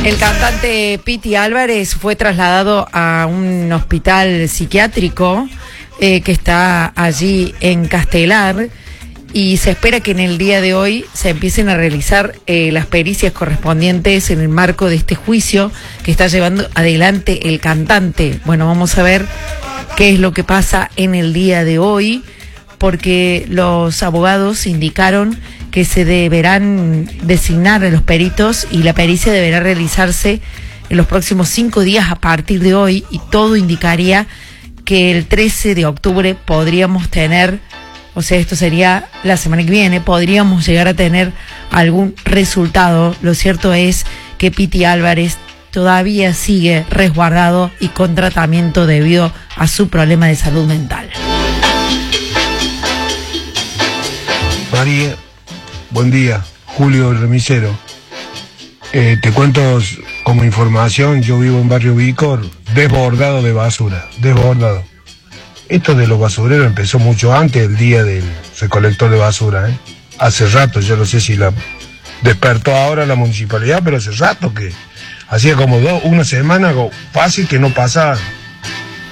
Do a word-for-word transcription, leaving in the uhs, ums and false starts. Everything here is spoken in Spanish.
El cantante Piti Álvarez fue trasladado a un hospital psiquiátrico eh, que está allí en Castelar, y se espera que en el día de hoy se empiecen a realizar eh, las pericias correspondientes en el marco de este juicio que está llevando adelante el cantante. Bueno, vamos a ver qué es lo que pasa en el día de hoy, porque los abogados indicaron que se deberán designar a los peritos y la pericia deberá realizarse en los próximos cinco días a partir de hoy, y todo indicaría que el trece de octubre podríamos tener, o sea, esto sería la semana que viene, podríamos llegar a tener algún resultado. Lo cierto es que Piti Álvarez todavía sigue resguardado y con tratamiento debido a su problema de salud mental. María, buen día, Julio el remisero. Eh, te cuento como información, yo vivo en Barrio Vícor, desbordado de basura, desbordado. Esto de los basureros empezó mucho antes del día del recolector de basura, ¿eh? Hace rato, yo no sé si la despertó ahora la municipalidad, pero hace rato que hacía como dos, una semana fácil que no pasaba